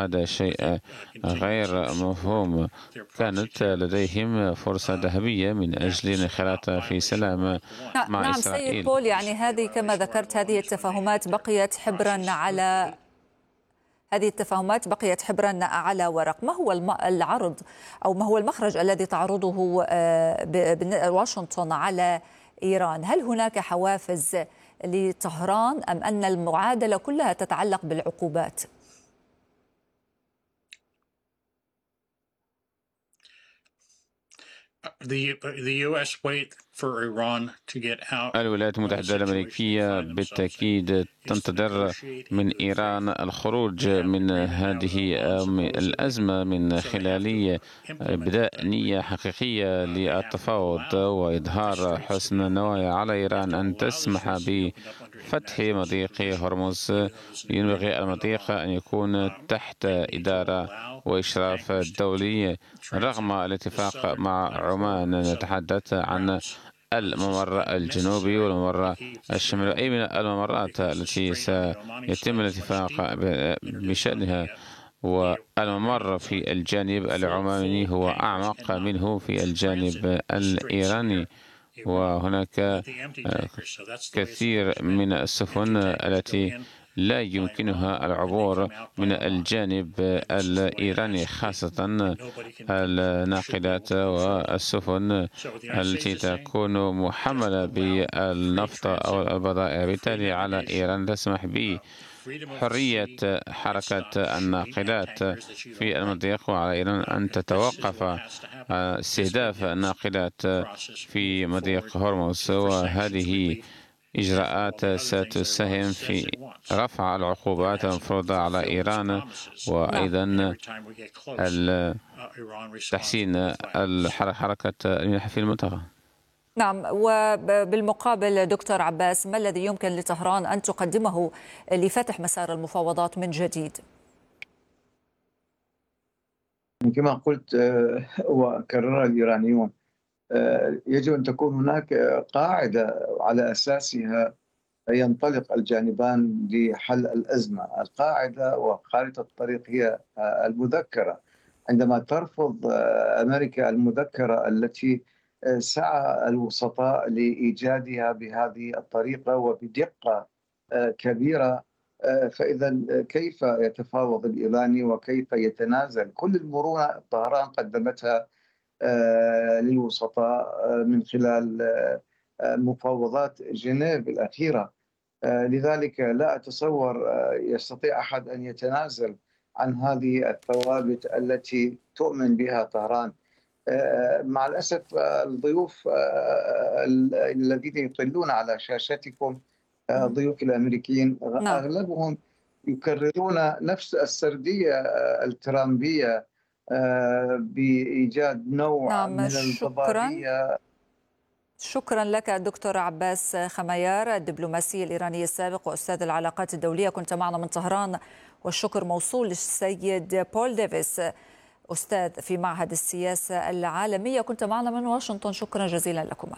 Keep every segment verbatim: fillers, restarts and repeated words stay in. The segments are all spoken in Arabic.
وهذا شيء غير مفهوم. كانت لديهم فرصة ذهبية من أجل الانخراط في سلام مع نعم سيد إسرائيل. بول، يعني هذه كما ذكرت هذه التفاهمات بقيت حبرا على هذه التفاهمات بقيت حبرا على ورق. ما هو العرض أو ما هو المخرج الذي تعرضه واشنطن على إيران؟ هل هناك حوافز لطهران أم أن المعادلة كلها تتعلق بالعقوبات؟ الولايات المتحدة الأمريكية بالتأكيد تنتظر من إيران الخروج من هذه الأزمة من خلال إبداء نية حقيقية للتفاوض وإظهار حسن النوايا على إيران أن تسمح بفتح مضيق هرمز. ينبغي المضيق أن يكون تحت إدارة وإشراف دولي رغم الاتفاق مع عمان. نتحدث عن الممر الجنوبي والممر الشمالي، أي من الممرات التي سيتم الاتفاق بشأنها، والممر في الجانب العماني هو أعمق منه في الجانب الإيراني، وهناك كثير من السفن التي لا يمكنها العبور من الجانب الإيراني، خاصة الناقلات والسفن التي تكون محملة بالنفط أو البضائع. بالتالي على إيران تسمح بحرية حركة الناقلات في المضيق، وعلى إيران أن تتوقف استهداف الناقلات في مضيق هرمز، وهذه إجراءات ستساهم في رفع العقوبات المفروضة على إيران، وأيضا تحسين حركة المنح في المنطقة. نعم، وبالمقابل دكتور عباس، ما الذي يمكن لطهران أن تقدمه لفتح مسار المفاوضات من جديد؟ كما قلت وكرر الإيرانيون، يجب أن تكون هناك قاعدة على أساسها ينطلق الجانبان لحل الأزمة. القاعدة وخارطة الطريق هي المذكرة. عندما ترفض أمريكا المذكرة التي سعى الوسطاء لإيجادها بهذه الطريقة وبدقة كبيرة، فإذا كيف يتفاوض الإيراني وكيف يتنازل؟ كل المرونة طهران قدمتها للوسطاء من خلال مفاوضات جنيف الأخيرة. لذلك لا أتصور يستطيع أحد أن يتنازل عن هذه الثوابت التي تؤمن بها طهران. مع الأسف الضيوف الذين يطلون على شاشتكم، ضيوف الأمريكيين، أغلبهم يكررون نفس السردية الترامبية بإيجاد نوع نعم، من الضبابية. شكرا لك دكتور عباس خميار، الدبلوماسي الإيراني السابق وأستاذ العلاقات الدولية، كنت معنا من طهران. والشكر موصول للسيد بول ديفيس، أستاذ في معهد السياسة العالمية، كنت معنا من واشنطن. شكرا جزيلا لكما.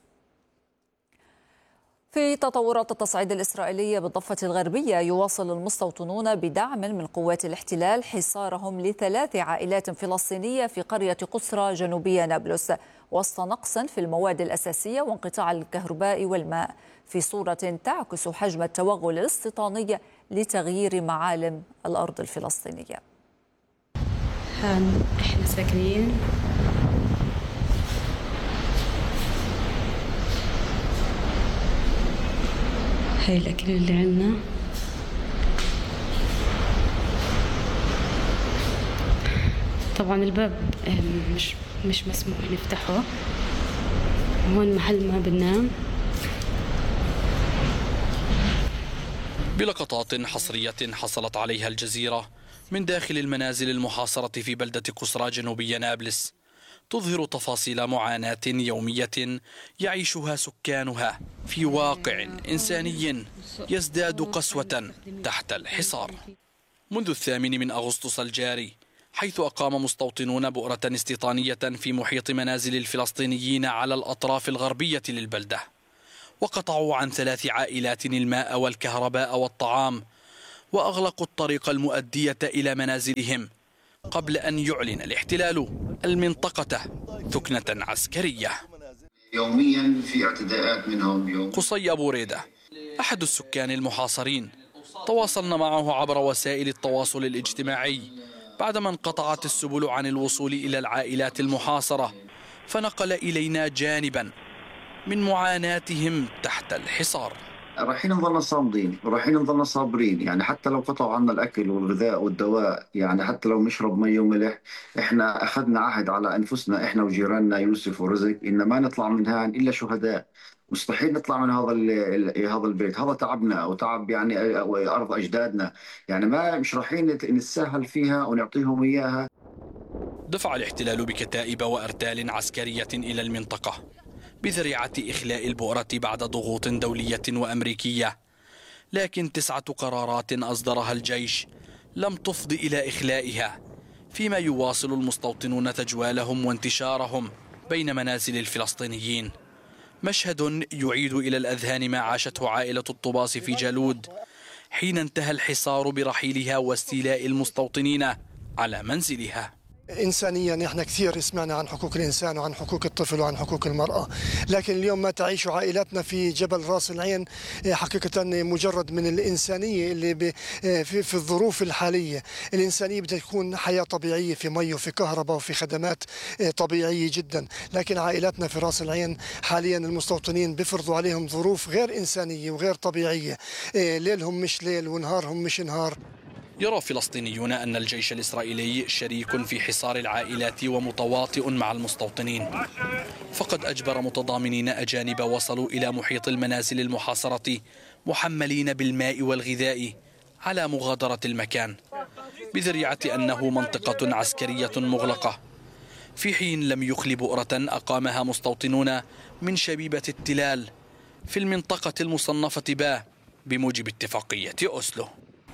في تطورات التصعيد الإسرائيلي بالضفة الغربية، يواصل المستوطنون بدعم من قوات الاحتلال حصارهم لثلاث عائلات فلسطينية في قرية قسرى جنوبية نابلس، وسط نقص في المواد الأساسية وانقطاع الكهرباء والماء، في صورة تعكس حجم التوغل الاستيطاني لتغيير معالم الأرض الفلسطينية. احنا ساكنين هاي الأكل اللي عنا. طبعا الباب مش مش مسموح نفتحه. هون محل ما بننام. بلقطات حصرية حصلت عليها الجزيرة من داخل المنازل المحاصرة في بلدة قسرى جنوبية نابلس، تظهر تفاصيل معاناة يومية يعيشها سكانها في واقع إنساني يزداد قسوة تحت الحصار. منذ الثامن من أغسطس الجاري، حيث أقام مستوطنون بؤرة استيطانية في محيط منازل الفلسطينيين على الأطراف الغربية للبلدة، وقطعوا عن ثلاث عائلات الماء والكهرباء والطعام، وأغلقوا الطريق المؤدية إلى منازلهم قبل أن يعلن الاحتلال المنطقة ثكنة عسكرية. يوميا في اعتداءات منهم. يوم قصي أبو ريدة أحد السكان المحاصرين، تواصلنا معه عبر وسائل التواصل الاجتماعي بعدما انقطعت السبل عن الوصول إلى العائلات المحاصرة، فنقل إلينا جانبا من معاناتهم تحت الحصار. رايحين نظلنا صامدين ورايحين نظلنا صابرين، يعني حتى لو قطعوا عنا الأكل والغذاء والدواء، يعني حتى لو نشرب مي وملح، إحنا أخذنا عهد على أنفسنا إحنا وجيراننا يوسف ورزق إن ما نطلع من هان إلا شهداء. مستحيل نطلع من هذا هذا البيت، هذا تعبنا وتعب يعني أرض أجدادنا، يعني ما مش رايحين نتساهل فيها ونعطيهم إياها. دفع الاحتلال بكتائب وأرتال عسكرية إلى المنطقة بذريعة إخلاء البؤرة بعد ضغوط دولية وأمريكية، لكن تسعة قرارات أصدرها الجيش لم تفض إلى إخلائها، فيما يواصل المستوطنون تجوالهم وانتشارهم بين منازل الفلسطينيين. مشهد يعيد إلى الأذهان ما عاشته عائلة الطباس في جالود حين انتهى الحصار برحيلها واستيلاء المستوطنين على منزلها. إنسانيا نحن كثير سمعنا عن حقوق الإنسان وعن حقوق الطفل وعن حقوق المرأة، لكن اليوم ما تعيش عائلاتنا في جبل راس العين حقيقة مجرد من الإنسانية اللي في, في الظروف الحالية. الإنسانية بدها تكون حياة طبيعية في مي وفي كهرباء وفي خدمات طبيعية جدا، لكن عائلاتنا في راس العين حاليا المستوطنين بيفرضوا عليهم ظروف غير إنسانية وغير طبيعية، ليلهم مش ليل ونهارهم مش نهار. يرى فلسطينيون أن الجيش الإسرائيلي شريك في حصار العائلات ومتواطئ مع المستوطنين، فقد أجبر متضامنين أجانب وصلوا إلى محيط المنازل المحاصرة محملين بالماء والغذاء على مغادرة المكان بذريعة أنه منطقة عسكرية مغلقة، في حين لم يخل بؤرة أقامها مستوطنون من شبيبة التلال في المنطقة المصنفة با بموجب اتفاقية أوسلو.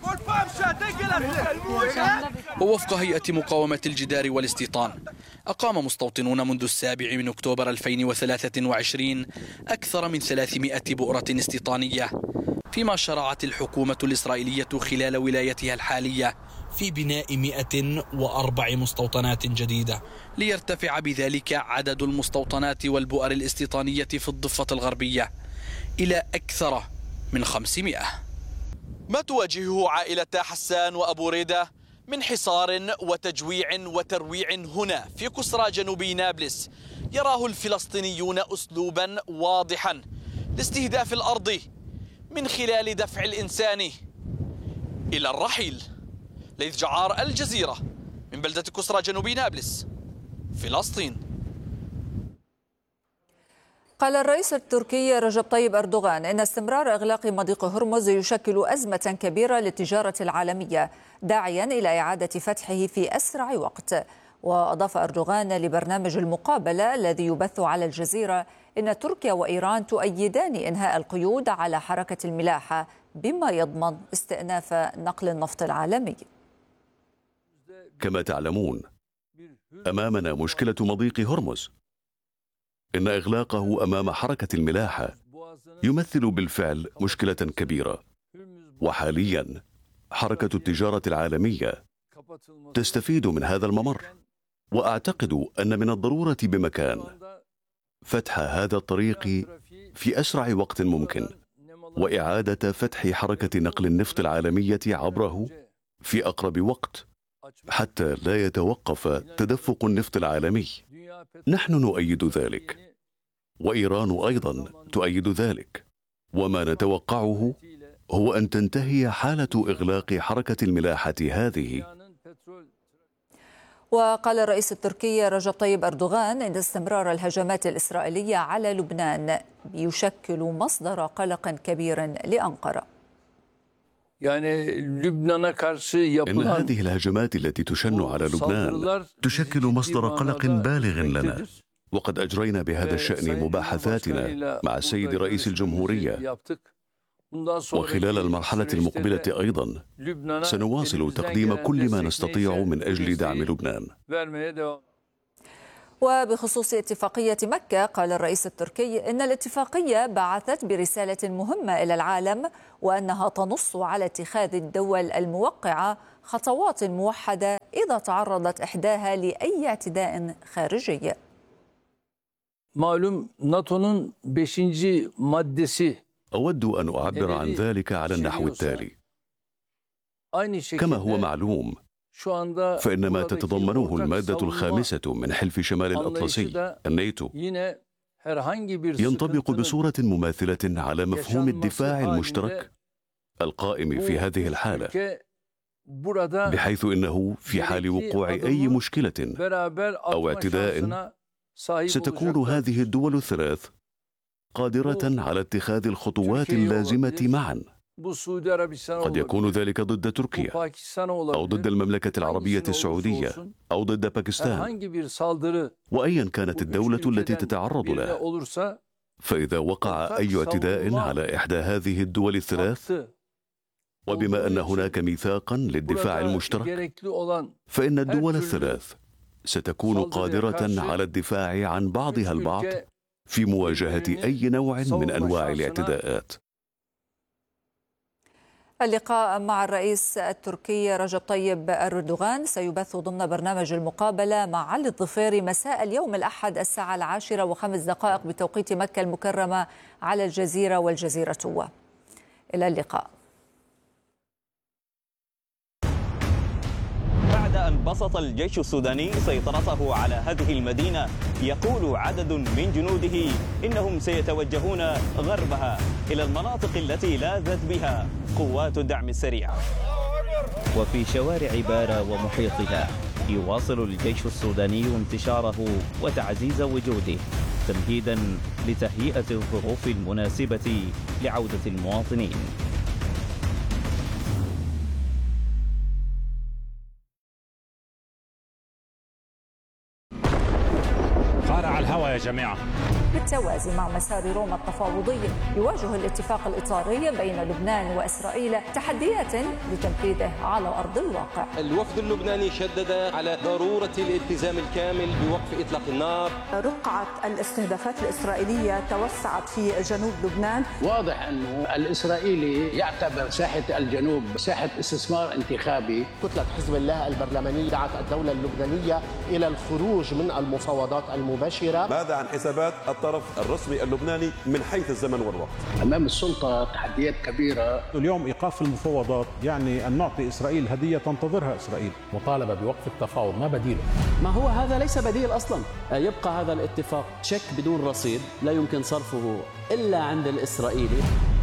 ووفق هيئة مقاومة الجدار والاستيطان، أقام مستوطنون منذ السابع من أكتوبر ألفين وثلاثة وعشرين أكثر من ثلاثمائة بؤرة استيطانية، فيما شرعت الحكومة الإسرائيلية خلال ولايتها الحالية في بناء مئة وأربع مستوطنات جديدة، ليرتفع بذلك عدد المستوطنات والبؤر الاستيطانية في الضفة الغربية إلى أكثر من خمسمائة. ما تواجهه عائلة حسان وأبو ريدة من حصار وتجويع وترويع هنا في كسرى جنوبي نابلس يراه الفلسطينيون أسلوبا واضحا لاستهداف الأرض من خلال دفع الإنسان إلى الرحيل. ليث جعار، الجزيرة، من بلدة كسرى جنوبي نابلس، فلسطين. قال الرئيس التركي رجب طيب أردوغان إن استمرار إغلاق مضيق هرمز يشكل أزمة كبيرة للتجارة العالمية، داعيا إلى إعادة فتحه في أسرع وقت. وأضاف أردوغان لبرنامج المقابلة الذي يبث على الجزيرة إن تركيا وإيران تؤيدان إنهاء القيود على حركة الملاحة بما يضمن استئناف نقل النفط العالمي. كما تعلمون أمامنا مشكلة مضيق هرمز. إن إغلاقه أمام حركة الملاحة يمثل بالفعل مشكلة كبيرة، وحاليا حركة التجارة العالمية تستفيد من هذا الممر، وأعتقد أن من الضرورة بمكان فتح هذا الطريق في أسرع وقت ممكن، وإعادة فتح حركة نقل النفط العالمية عبره في أقرب وقت حتى لا يتوقف تدفق النفط العالمي. نحن نؤيد ذلك، وإيران أيضا تؤيد ذلك، وما نتوقعه هو أن تنتهي حالة إغلاق حركة الملاحة هذه. وقال الرئيس التركي رجب طيب أردوغان إن استمرار الهجمات الإسرائيلية على لبنان يشكل مصدر قلق كبير لأنقرة. يعني لبنان إن هذه الهجمات التي تشن على لبنان تشكل مصدر قلق بالغ لنا، وقد أجرينا بهذا الشأن مباحثاتنا مع السيد رئيس الجمهورية، وخلال المرحلة المقبلة أيضا سنواصل تقديم كل ما نستطيع من أجل دعم لبنان. وبخصوص اتفاقية مكة، قال الرئيس التركي إن الاتفاقية بعثت برسالة مهمة إلى العالم، وأنها تنص على اتخاذ الدول الموقعة خطوات موحدة إذا تعرضت إحداها لأي اعتداء خارجي. Malum NATO'nun beşinci maddesi. أود أن أعبر عن ذلك على النحو التالي. كما هو معلوم، فإن ما تتضمنه المادة الخامسة من حلف شمال الأطلسي الناتو ينطبق بصورة مماثلة على مفهوم الدفاع المشترك القائم في هذه الحالة، بحيث إنه في حال وقوع أي مشكلة أو اعتداء ستكون هذه الدول الثلاث قادرة على اتخاذ الخطوات اللازمة معا. قد يكون ذلك ضد تركيا أو ضد المملكة العربية السعودية أو ضد باكستان، وأيا كانت الدولة التي تتعرض له. فإذا وقع أي اعتداء على إحدى هذه الدول الثلاث، وبما أن هناك ميثاقا للدفاع المشترك، فإن الدول الثلاث ستكون قادرة على الدفاع عن بعضها البعض في مواجهة أي نوع من أنواع الاعتداءات. اللقاء مع الرئيس التركي رجب طيب أردوغان سيبث ضمن برنامج المقابلة مع علي الظفيري مساء اليوم الأحد الساعة العاشرة وخمس دقائق بتوقيت مكة المكرمة على الجزيرة والجزيرة تو. إلى اللقاء. بعد أن بسط الجيش السوداني سيطرته على هذه المدينة، يقول عدد من جنوده إنهم سيتوجهون غربها إلى المناطق التي لاذت بها قوات الدعم السريع. وفي شوارع بارا ومحيطها يواصل الجيش السوداني انتشاره وتعزيز وجوده، تمهيدا لتهيئة الظروف المناسبة لعودة المواطنين. على الهواء يا جماعة. بالتوازي مع مسار روما التفاوضي، يواجه الاتفاق الإطاري بين لبنان وإسرائيل تحديات لتنفيذه على أرض الواقع. الوفد اللبناني شدد على ضرورة الالتزام الكامل بوقف إطلاق النار. رقعة الاستهدافات الإسرائيلية توسعت في جنوب لبنان. واضح أنه الإسرائيلي يعتبر ساحة الجنوب ساحة استثمار انتخابي. كتلة حزب الله البرلمانية دعت الدولة اللبنانية إلى الخروج من المفاوضات المباشرة. ماذا عن حسابات الطرف الرسمي اللبناني من حيث الزمن والوقت؟ أمام السلطة تحديات كبيرة. اليوم إيقاف المفاوضات يعني أن نعطي إسرائيل هدية تنتظرها إسرائيل. مطالبة بوقف التفاوض، ما بديله؟ ما هو هذا ليس بديل أصلا. يبقى هذا الاتفاق تشيك بدون رصيد لا يمكن صرفه إلا عند الإسرائيلي.